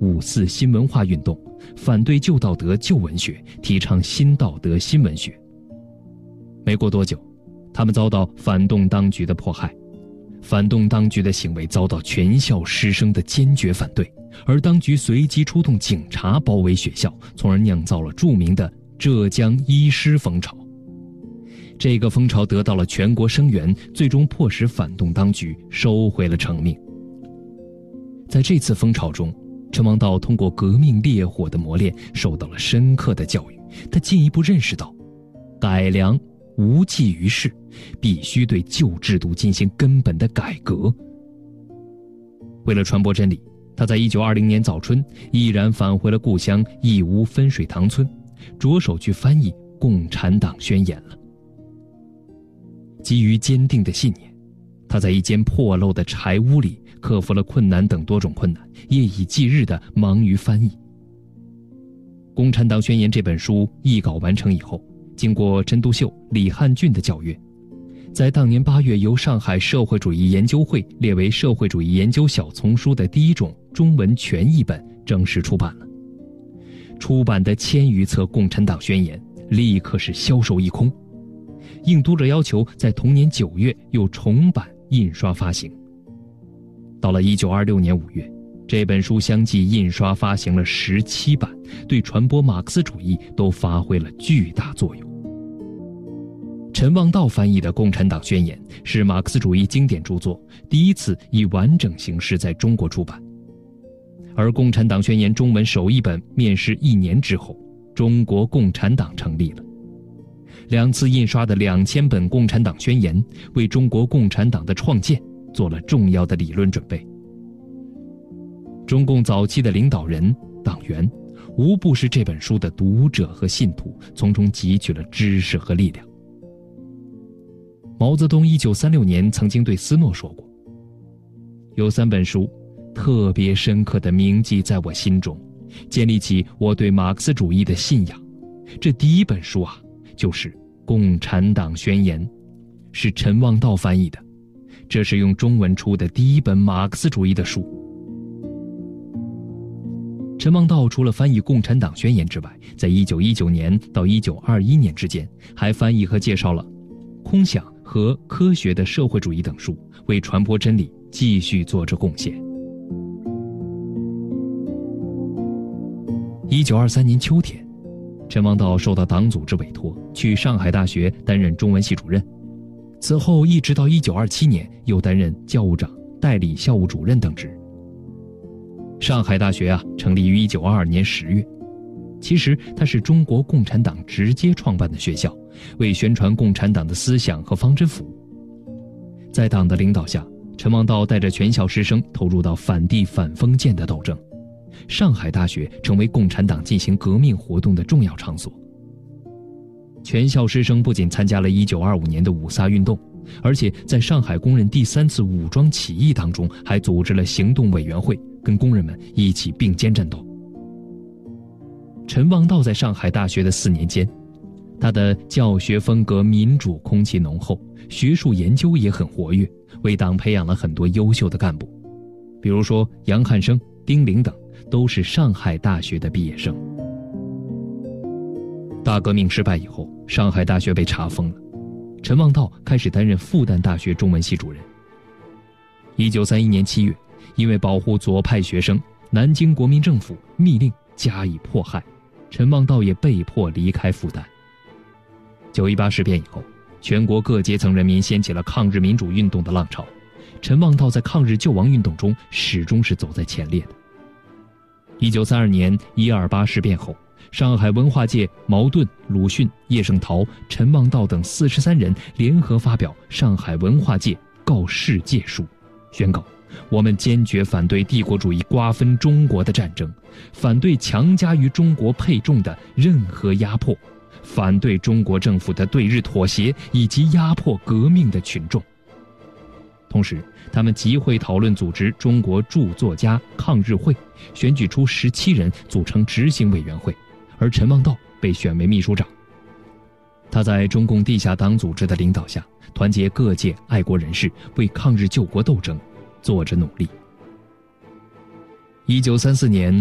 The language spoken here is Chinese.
5·4新文化运动，反对旧道德旧文学，提倡新道德新文学。没过多久，他们遭到反动当局的迫害，反动当局的行为遭到全校师生的坚决反对，而当局随即出动警察包围学校，从而酿造了著名的浙江医师风潮。这个风潮得到了全国声援，最终迫使反动当局收回了成命。在这次风潮中，陈王道通过革命烈火的磨练，受到了深刻的教育。他进一步认识到，改良无济于事，必须对旧制度进行根本的改革。为了传播真理，他在1920年早春毅然返回了故乡义乌分水塘村，着手去翻译《共产党宣言》了。基于坚定的信念，他在一间破漏的柴屋里克服了困难等多种困难，夜以继日地忙于翻译。《共产党宣言》这本书译稿完成以后，经过陈独秀、李汉俊的校阅，在当年8月由上海社会主义研究会列为社会主义研究小丛书的第一种中文全译本正式出版了。出版的1000余册《共产党宣言》立刻是销售一空，应读者要求，在同年9月又重版印刷发行。到了1926年5月，这本书相继印刷发行了17版，对传播马克思主义都发挥了巨大作用。陈望道翻译的《共产党宣言》是马克思主义经典著作，第一次以完整形式在中国出版。而《共产党宣言》中文首译本面世1年之后，中国共产党成立了。2次印刷的2000本《共产党宣言》为中国共产党的创建做了重要的理论准备。中共早期的领导人、党员无不是这本书的读者和信徒，从中汲取了知识和力量。毛泽东1936年曾经对斯诺说过，有3本书特别深刻地铭记在我心中，建立起我对马克思主义的信仰。这第一本书就是《共产党宣言》，是陈望道翻译的，这是用中文出的第一本马克思主义的书。陈望道除了翻译《共产党宣言》之外，在1919年到1921年之间，还翻译和介绍了《空想》和《科学的社会主义》等书，为传播真理继续做着贡献。1923年秋天，陈望道受到党组织委托，去上海大学担任中文系主任。此后一直到1927年，又担任教务长、代理校务主任等职。上海大学成立于1922年10月，其实它是中国共产党直接创办的学校，为宣传共产党的思想和方针服务。在党的领导下，陈望道带着全校师生投入到反帝反封建的斗争。上海大学成为共产党进行革命活动的重要场所。全校师生不仅参加了1925年的五卅运动，而且在上海工人第3次武装起义当中，还组织了行动委员会，跟工人们一起并肩战斗。陈望道在上海大学的4年间，他的教学风格民主，空气浓厚，学术研究也很活跃，为党培养了很多优秀的干部，比如说杨汉生、丁玲等都是上海大学的毕业生。大革命失败以后，上海大学被查封了，陈望道开始担任复旦大学中文系主任。1931年7月，因为保护左派学生，南京国民政府密令加以迫害，陈望道也被迫离开复旦。9·18事变以后，全国各阶层人民掀起了抗日民主运动的浪潮，陈望道在抗日救亡运动中始终是走在前列的。1932年1·28事变后，上海文化界茅盾、鲁迅、叶圣陶、陈望道等43人联合发表《上海文化界告世界书》，宣告我们坚决反对帝国主义瓜分中国的战争，反对强加于中国配重的任何压迫，反对中国政府的对日妥协以及压迫革命的群众。同时，他们集会讨论组织中国著作家抗日会，选举出17人组成执行委员会，而陈望道被选为秘书长。他在中共地下党组织的领导下，团结各界爱国人士，为抗日救国斗争做着努力。1934年